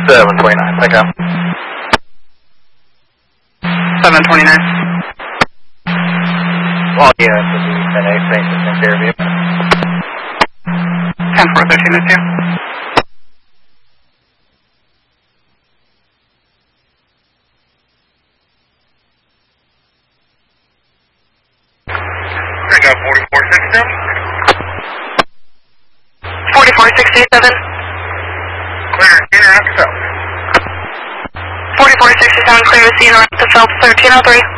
729, pick up. 729. All units will be 10-8, thanks for taking care of you. 10-4-13 is you. Pick up 4467. 4467. Clear, interrupt, so. 4467, clear to see north to Phelps 1303.